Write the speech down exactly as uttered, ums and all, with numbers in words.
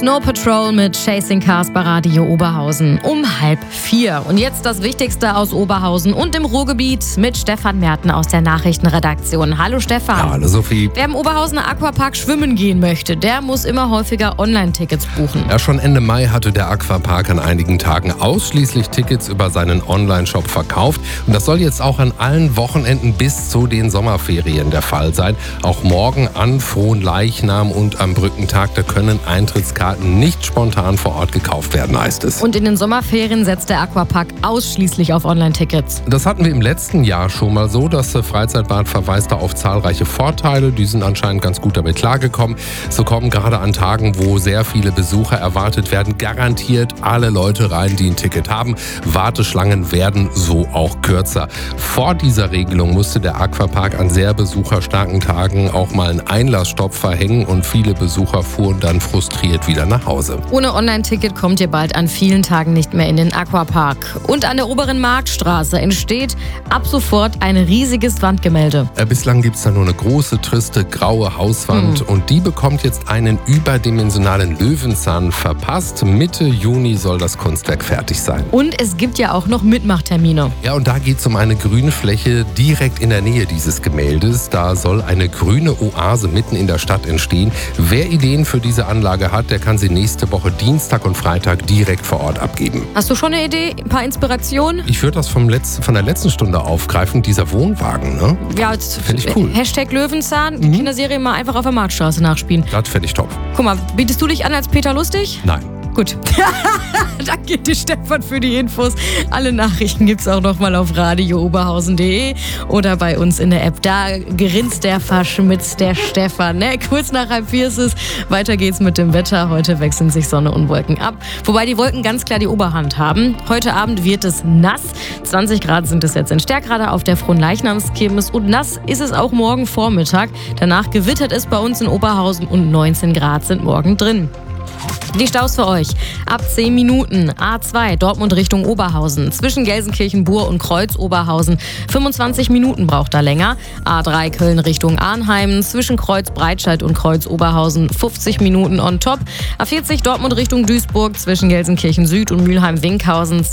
Snow Patrol mit Chasing Cars bei Radio Oberhausen um halb vier. Und jetzt das Wichtigste aus Oberhausen und dem Ruhrgebiet mit Stefan Merten aus der Nachrichtenredaktion. Hallo Stefan. Ja, hallo Sophie. Wer im Oberhausener Aquapark schwimmen gehen möchte, der muss immer häufiger Online-Tickets buchen. Ja, schon Ende Mai hatte der Aquapark an einigen Tagen ausschließlich Tickets über seinen Online-Shop verkauft. Und das soll jetzt auch an allen Wochenenden bis zu den Sommerferien der Fall sein. Auch morgen an Fronleichnam und am Brückentag, da können Eintrittskarten nicht spontan vor Ort gekauft werden, heißt es. Und in den Sommerferien setzt der Aquapark ausschließlich auf Online-Tickets. Das hatten wir im letzten Jahr schon mal so. Das Freizeitbad verweist da auf zahlreiche Vorteile. Die sind anscheinend ganz gut damit klargekommen. So kommen gerade an Tagen, wo sehr viele Besucher erwartet werden, garantiert alle Leute rein, die ein Ticket haben. Warteschlangen werden so auch kürzer. Vor dieser Regelung musste der Aquapark an sehr besucherstarken Tagen auch mal einen Einlassstopp verhängen und viele Besucher fuhren dann frustriert wieder nach Hause. Ohne Online-Ticket kommt ihr bald an vielen Tagen nicht mehr in den Aquapark. Und an der oberen Marktstraße entsteht ab sofort ein riesiges Wandgemälde. Äh, bislang gibt es da nur eine große, triste, graue Hauswand hm. und die bekommt jetzt einen überdimensionalen Löwenzahn verpasst. Mitte Juni soll das Kunstwerk fertig sein. Und es gibt ja auch noch Mitmachtermine. Ja, und da geht es um eine Grünfläche direkt in der Nähe dieses Gemäldes. Da soll eine grüne Oase mitten in der Stadt entstehen. Wer Ideen für diese Anlage hat, der kann sie nächste Woche Dienstag und Freitag direkt vor Ort abgeben. Hast du schon eine Idee? Ein paar Inspirationen? Ich würde das vom Letz-, von der letzten Stunde aufgreifen, dieser Wohnwagen, ne? Ja, finde ich cool. Hashtag Löwenzahn, Mhm. Kinderserie mal einfach auf der Marktstraße nachspielen. Das fände ich top. Guck mal, bietest du dich an als Peter Lustig? Nein. Gut. Danke dir, Stefan, für die Infos. Alle Nachrichten gibt's auch noch mal auf radio oberhausen punkt de oder bei uns in der App. Da grinst der verschmitzt der Stefan. Ne? Kurz nach halb vier ist es. Weiter geht's mit dem Wetter. Heute wechseln sich Sonne und Wolken ab. Wobei die Wolken ganz klar die Oberhand haben. Heute Abend wird es nass. zwanzig Grad sind es jetzt in Stärkrade auf der Fronleichnamskirmes. Und nass ist es auch morgen Vormittag. Danach gewittert es bei uns in Oberhausen und neunzehn Grad sind morgen drin. Die Staus für euch. Ab zehn Minuten. A zwei Dortmund Richtung Oberhausen. Zwischen Gelsenkirchen-Bur und Kreuz-Oberhausen. fünfundzwanzig Minuten braucht er länger. A drei Köln Richtung Arnheim. Zwischen Kreuz-Breitscheid und Kreuz-Oberhausen. fünfzig Minuten on top. A vierzig Dortmund Richtung Duisburg. Zwischen Gelsenkirchen-Süd und Mülheim-Winkhausen.